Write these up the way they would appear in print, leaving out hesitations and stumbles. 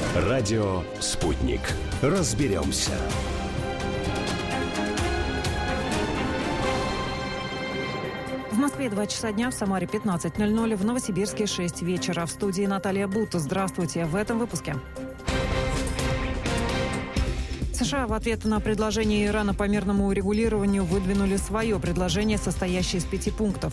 Радио «Спутник». Разберемся. В Москве 2 часа дня, в Самаре 15:00, в Новосибирске 6 вечера. В студии Наталья Бута. Здравствуйте. В этом выпуске. США в ответ на предложение Ирана по мирному урегулированию выдвинули свое предложение, состоящее из 5 пунктов.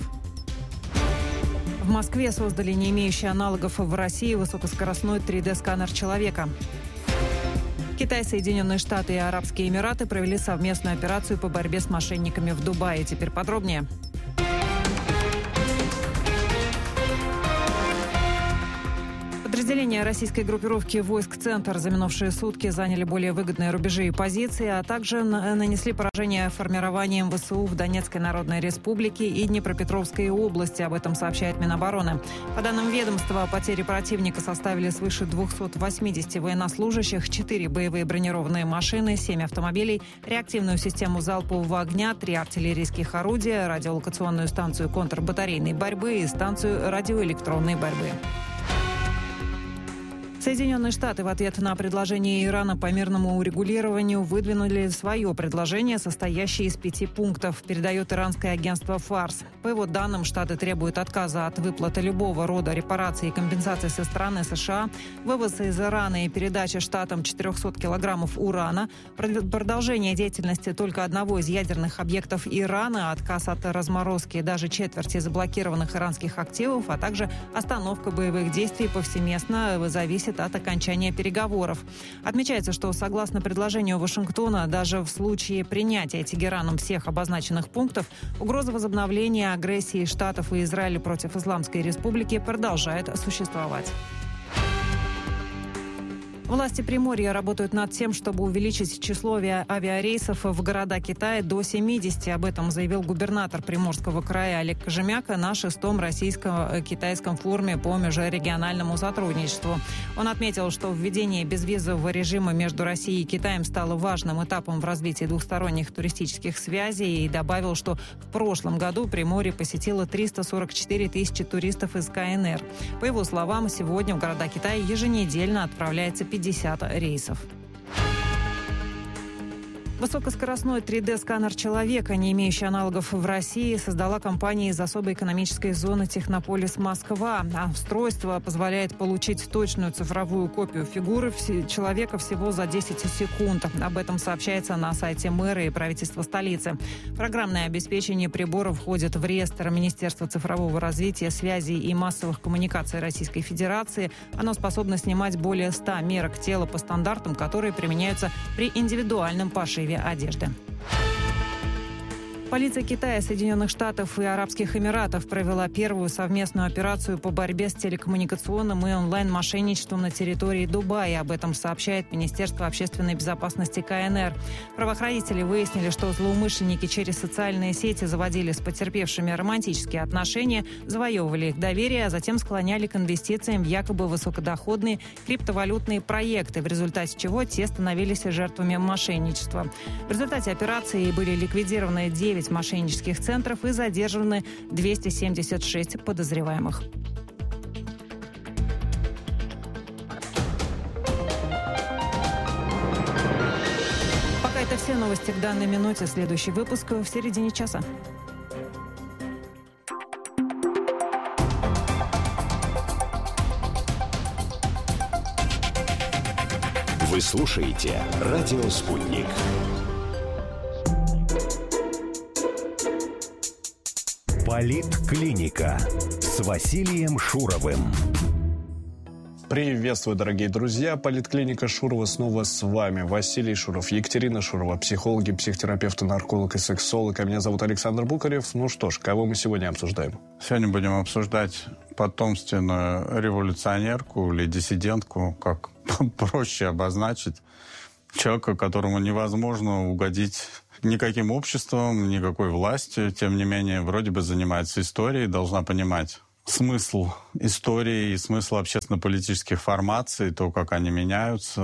В Москве создали не имеющий аналогов в России высокоскоростной 3D-сканер человека. Китай, Соединенные Штаты и Арабские Эмираты провели совместную операцию по борьбе с мошенниками в Дубае. Теперь подробнее. Подразделения российской группировки войск «Центр» за минувшие сутки заняли более выгодные рубежи и позиции, а также нанесли поражение формированиям ВСУ в Донецкой Народной Республике и Днепропетровской области. Об этом сообщает Минобороны. По данным ведомства, потери противника составили свыше 280 военнослужащих, 4 боевые бронированные машины, 7 автомобилей, реактивную систему залпового огня, 3 артиллерийских орудия, радиолокационную станцию контрбатарейной борьбы и станцию радиоэлектронной борьбы. Соединенные Штаты в ответ на предложение Ирана по мирному урегулированию выдвинули свое предложение, состоящее из 5 пунктов, передает иранское агентство «Фарс». По его данным, Штаты требуют отказа от выплаты любого рода репараций и компенсаций со стороны США, вывоза из Ирана и передачи Штатам 400 килограммов урана, продолжение деятельности только одного из ядерных объектов Ирана, отказ от разморозки даже четверти заблокированных иранских активов, а также остановка боевых действий повсеместно зависит от окончания переговоров. Отмечается, что согласно предложению Вашингтона, даже в случае принятия Тегераном всех обозначенных пунктов, угроза возобновления агрессии Штатов и Израиля против Исламской Республики продолжает существовать. Власти Приморья работают над тем, чтобы увеличить число авиарейсов в города Китая до 70. Об этом заявил губернатор Приморского края Олег Кожемяка на 6-м российско-китайском форуме по межрегиональному сотрудничеству. Он отметил, что введение безвизового режима между Россией и Китаем стало важным этапом в развитии двухсторонних туристических связей и добавил, что в прошлом году Приморье посетило 344 тысячи туристов из КНР. По его словам, сегодня в города Китая еженедельно отправляется 50 рейсов. Высокоскоростной 3D-сканер человека, не имеющий аналогов в России, создала компания из особой экономической зоны Технополис Москва. А устройство позволяет получить точную цифровую копию фигуры человека всего за 10 секунд. Об этом сообщается на сайте мэра и правительства столицы. Программное обеспечение прибора входит в реестр Министерства цифрового развития, связи и массовых коммуникаций Российской Федерации. Оно способно снимать более 100 мерок тела по стандартам, которые применяются при индивидуальном пошиве одежды. Полиция Китая, Соединенных Штатов и Арабских Эмиратов провела первую совместную операцию по борьбе с телекоммуникационным и онлайн-мошенничеством на территории Дубая. Об этом сообщает Министерство общественной безопасности КНР. Правоохранители выяснили, что злоумышленники через социальные сети заводили с потерпевшими романтические отношения, завоевывали их доверие, а затем склоняли к инвестициям в якобы высокодоходные криптовалютные проекты, в результате чего те становились жертвами мошенничества. В результате операции были ликвидированы 9 мошеннических центров и задержаны 276 подозреваемых. Пока это все новости к данной минуте. Следующий выпуск в середине часа. Вы слушаете «Радио Спутник». Политклиника с Василием Шуровым. Приветствую, дорогие друзья. Политклиника Шурова снова с вами. Василий Шуров, Екатерина Шурова, психологи, психотерапевты, нарколог и сексолог. А меня зовут Александр Букарев. Ну что ж, кого мы сегодня обсуждаем? Сегодня будем обсуждать потомственную революционерку или диссидентку, как проще обозначить. Человека, которому невозможно угодить никаким обществом, никакой властью. Тем не менее, вроде бы занимается историей, должна понимать смысл истории и смысл общественно-политических формаций, то, как они меняются.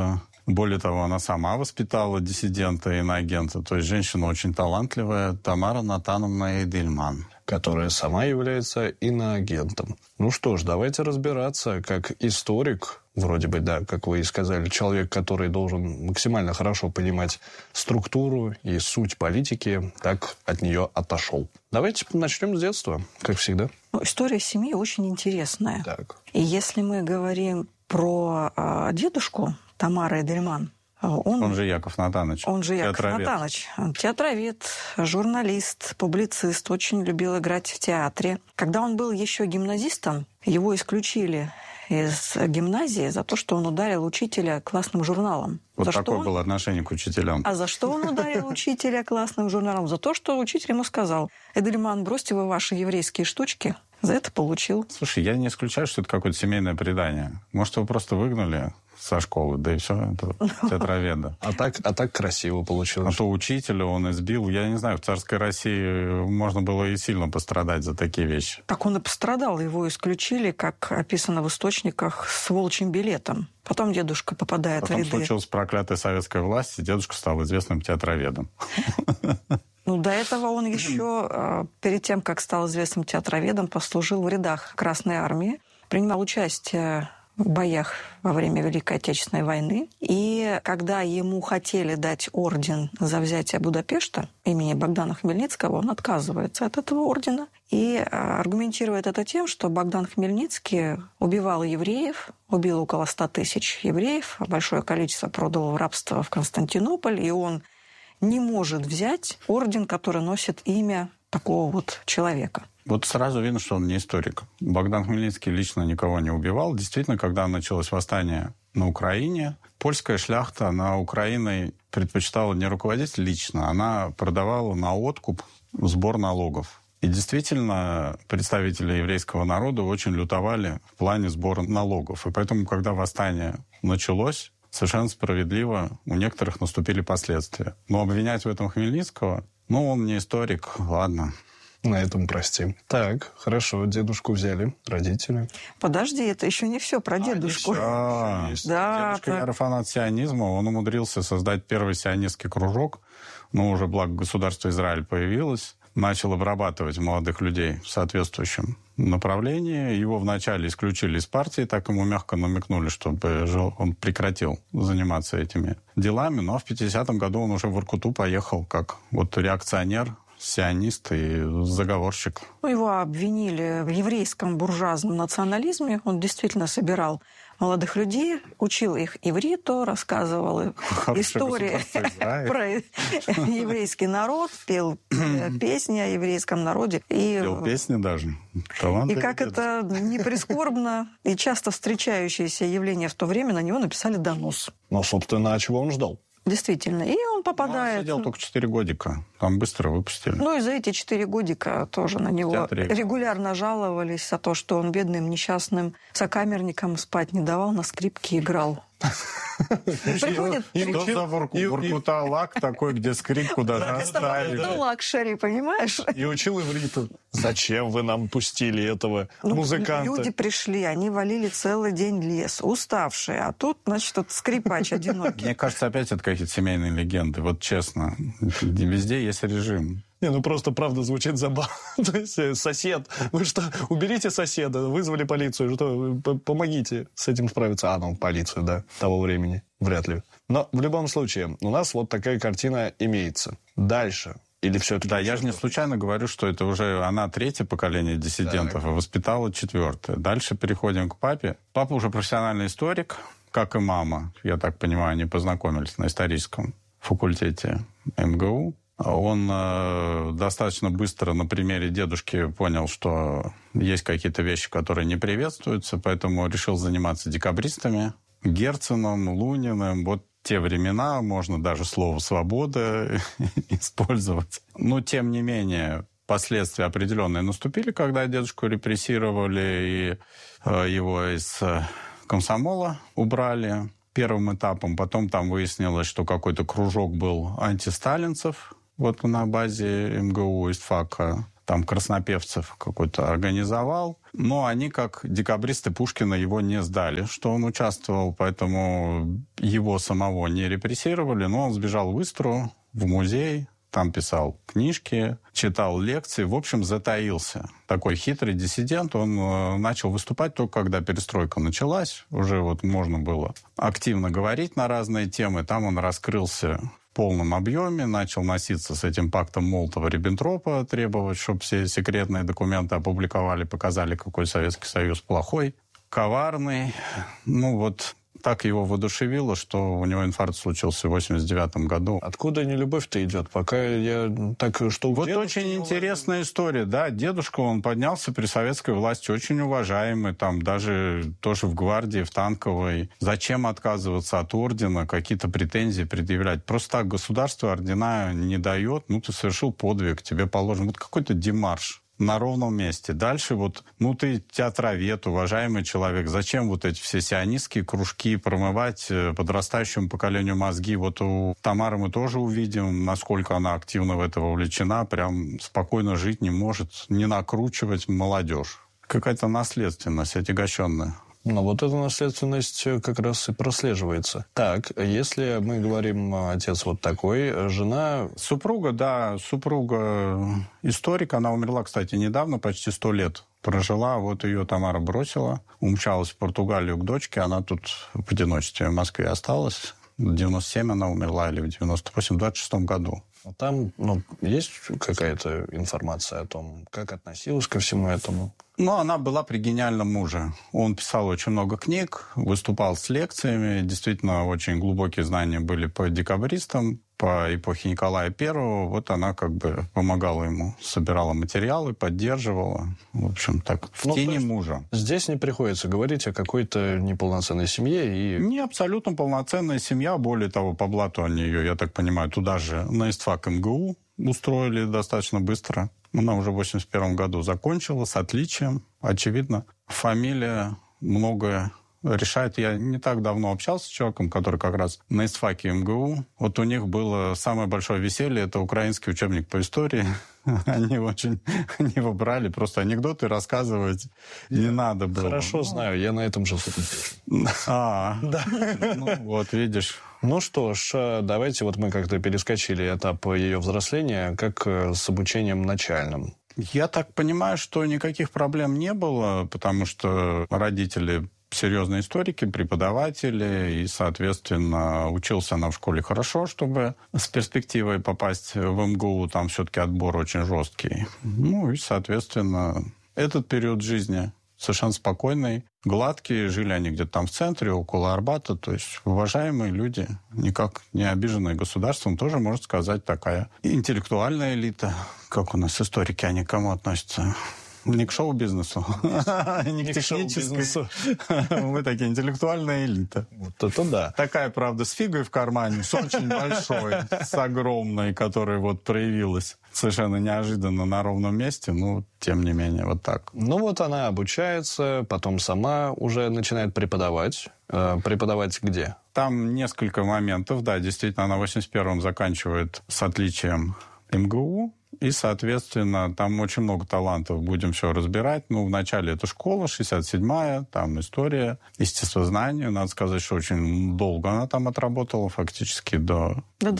Более того, она сама воспитала диссидента и иноагента. То есть женщина очень талантливая, Тамара Натановна Эйдельман. Которая сама является иноагентом. Ну что ж, давайте разбираться, как историк, вроде бы, да, как вы и сказали, человек, который должен максимально хорошо понимать структуру и суть политики, так от нее отошел. Давайте начнем с детства, как всегда. История семьи очень интересная. Так. И если мы говорим про дедушку Тамары Эйдельман, Он же Яков Натанович. Он же Яков Натанович. Театровед, журналист, публицист, очень любил играть в театре. Когда он был еще гимназистом, его исключили из гимназии за то, что он ударил учителя классным журналом. Вот за такое что? было отношение к учителям. А за что он ударил учителя классным журналом? За то, что учитель ему сказал: «Эдельман, бросьте вы ваши еврейские штучки». За это получил. Слушай, я не исключаю, что это какое-то семейное предание. Может, его просто выгнали со школы, да и все, это театроведа. А так красиво получилось. А то учителя он избил. Я не знаю, в царской России можно было и сильно пострадать за такие вещи. Так он и пострадал. Его исключили, как описано в источниках, с волчьим билетом. Потом дедушка попадает Потом в ряды. случилась проклятая советская власть, и дедушка стал известным театроведом. Ну, до этого он еще, перед тем, как стал известным театроведом, послужил в рядах Красной Армии, принимал участие в боях во время Великой Отечественной войны. И когда ему хотели дать орден за взятие Будапешта имени Богдана Хмельницкого, он отказывается от этого ордена и аргументирует это тем, что Богдан Хмельницкий убивал евреев, убил около 100 тысяч евреев, большое количество продал в рабство в Константинополь, и он не может взять орден, который носит имя такого вот человека. Вот сразу видно, что он не историк. Богдан Хмельницкий лично никого не убивал. Действительно, когда началось восстание на Украине, польская шляхта на Украиной предпочитала не руководить лично, она продавала на откуп сбор налогов. И действительно, представители еврейского народа очень лютовали в плане сбора налогов. И поэтому, когда восстание началось, совершенно справедливо у некоторых наступили последствия. Но обвинять в этом Хмельницкого, он не историк, ладно. На этом простим. Так, хорошо, дедушку взяли, родители. Подожди, это еще не все про дедушку. Да, дедушка Яр фанат сионизма, он умудрился создать первый сионистский кружок, но уже благо государство Израиль появилось, начал обрабатывать молодых людей в соответствующем направлении. Его вначале исключили из партии, так ему мягко намекнули, чтобы он прекратил заниматься этими делами. Но в 50-м году он уже в Воркуту поехал как реакционер, сионист и заговорщик. Его обвинили в еврейском буржуазном национализме. Он действительно собирал молодых людей, учил их ивриту, рассказывал истории про еврейский народ, пел песни о еврейском народе. Пел песни даже. И как это не прискорбно и часто встречающееся явление в то время, на него написали донос. Но, собственно, а чего он ждал? Действительно. И он попадает... Он сидел только 4 годика. Там быстро выпустили. И за эти 4 годика тоже на него регулярно жаловались за то, что он бедным, несчастным сокамерникам спать не давал, на скрипке играл. Приходит... Что за воркута-лак такой, где скрипку даже оставили? Это лакшери, понимаешь? И учил ивриту. Зачем вы нам пустили этого музыканта? Люди пришли, они валили целый день лес, уставшие. А тут, значит, скрипач одинокий. Мне кажется, опять это какие-то семейные легенды. Вот честно. Везде есть режим. Просто правда звучит забавно. То есть сосед. Вы что, уберите соседа, вызвали полицию, что, помогите с этим справиться. Полицию, да, того времени. Вряд ли. Но в любом случае, у нас вот такая картина имеется. Дальше. Или все-таки... Да, я же не случайно говорю, что это уже она 3-е поколение диссидентов, а воспитала 4-е. Дальше переходим к папе. Папа уже профессиональный историк, как и мама. Я так понимаю, они познакомились на историческом факультете МГУ. Он достаточно быстро на примере дедушки понял, что есть какие-то вещи, которые не приветствуются, поэтому решил заниматься декабристами, Герценом, Луниным. Вот те времена, можно даже слово «свобода» использовать. Но, тем не менее, последствия определенные наступили, когда дедушку репрессировали и его из комсомола убрали первым этапом. Потом там выяснилось, что какой-то кружок был антисталинцев, на базе МГУ, ИСТФАКа. там краснопевцев какой-то организовал. Но они, как декабристы Пушкина, его не сдали, что он участвовал, поэтому его самого не репрессировали, но он сбежал в Истру, в музей, там писал книжки, читал лекции, в общем, затаился. Такой хитрый диссидент, он начал выступать только когда перестройка началась, уже вот можно было активно говорить на разные темы, там он раскрылся в полном объеме, начал носиться с этим пактом Молотова-Риббентропа, требовать, чтобы все секретные документы опубликовали, показали, какой Советский Союз плохой, коварный. Ну вот так его воодушевило, что у него инфаркт случился в 89 году. Откуда нелюбовь-то идет? Пока я так, что... Вот очень интересная история, да. Дедушка, он поднялся при советской власти, очень уважаемый, там даже тоже в гвардии, в танковой. Зачем отказываться от ордена, какие-то претензии предъявлять? Просто так государство ордена не дает, ну ты совершил подвиг, тебе положено. Вот какой-то демарш на ровном месте. Дальше вот, ну ты театровед, уважаемый человек, зачем вот эти все сионистские кружки промывать подрастающему поколению мозги? Вот у Тамары мы тоже увидим, насколько она активно в это вовлечена, прям спокойно жить не может, не накручивать молодежь. Какая-то наследственность отягощенная. Но вот эта наследственность как раз и прослеживается. Так, если мы говорим, отец вот такой, жена... Супруга, да, супруга историк, она умерла, кстати, недавно, почти 100 лет прожила, вот ее Тамара бросила, умчалась в Португалию к дочке, она тут в одиночестве в Москве осталась. В 97 она умерла, или в 98, в 26 году. Там, есть какая-то информация о том, как относилась ко всему этому? Ну, она была при гениальном муже. Он писал очень много книг, выступал с лекциями. Действительно, очень глубокие знания были по декабристам, по эпохе Николая I. Вот она как бы помогала ему, собирала материалы, поддерживала. В общем, так, в тени мужа. Здесь не приходится говорить о какой-то неполноценной семье. Не абсолютно полноценная семья. Более того, по блату они ее, я так понимаю, туда же на истфак МГУ устроили достаточно быстро. Она уже в 81 году закончила с отличием. Очевидно, фамилия многое решает. Я не так давно общался с человеком, который как раз на истфаке МГУ. Вот у них было самое большое веселье, это украинский учебник по истории. Они его брали, просто анекдоты рассказывать не надо было. Хорошо знаю, я на этом же пишу. Да. Ну вот, видишь. Ну что ж, давайте вот мы как-то перескочили этап ее взросления, как с обучением начальным. Я так понимаю, что никаких проблем не было, потому что родители серьезные историки, преподаватели, и, соответственно, учился она в школе хорошо, чтобы с перспективой попасть в МГУ, там все-таки отбор очень жесткий. Ну и, соответственно, этот период жизни совершенно спокойный, гладкий, жили они где-то там в центре, около Арбата, то есть уважаемые люди, никак не обиженные государством, тоже, можно сказать, такая интеллектуальная элита, как у нас историки, они к кому относятся? Не к шоу-бизнесу, не к техническому. Мы такие интеллектуальная элита. Вот это да. Такая, правда, с фигой в кармане, с очень большой, с огромной, которая вот проявилась совершенно неожиданно на ровном месте, но тем не менее, вот так. Ну вот она обучается, потом сама уже начинает преподавать. Преподавать где? Там несколько моментов, да, действительно, она в 81-м заканчивает с отличием МГУ, и, соответственно, там очень много талантов, будем все разбирать. Ну, вначале это школа, 67-я, там история, естествознание. Надо сказать, что очень долго она там отработала, фактически до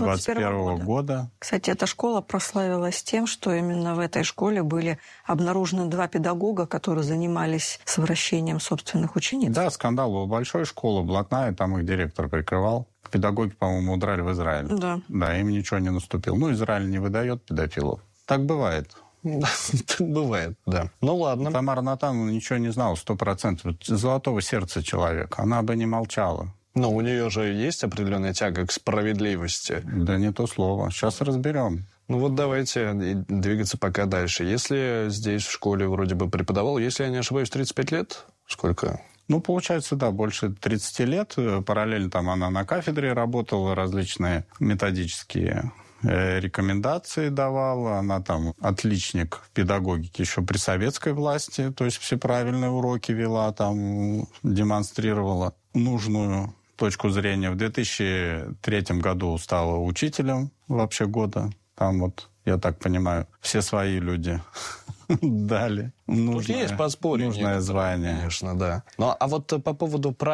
21 года. Кстати, эта школа прославилась тем, что именно в этой школе были обнаружены 2 педагога, которые занимались совращением собственных учениц. Да, скандал был большой, школа блатная, там их директор прикрывал. Педагоги, по-моему, удрали в Израиль. Да, им ничего не наступило. Ну, Израиль не выдает педофилов. Так бывает. Так бывает, да. Ну, ладно. Тамара Натановна ничего не знала, 100%. Золотого сердца человек. Она бы не молчала. Но у нее же есть определенная тяга к справедливости. Да не то слово. Сейчас разберем. Ну вот давайте двигаться пока дальше. Если здесь в школе вроде бы преподавал, если я не ошибаюсь, 35 лет? Сколько? Ну, получается, да, больше 30 лет. Параллельно там она на кафедре работала, различные методические рекомендации давала. Она там отличник в педагогике еще при советской власти, то есть все правильные уроки вела, там демонстрировала нужную точку зрения. В 2003 году стала учителем вообще года. Там вот я так понимаю, все свои люди дали Тут есть поспорить. нужное звание. Конечно, да. Ну, а вот по поводу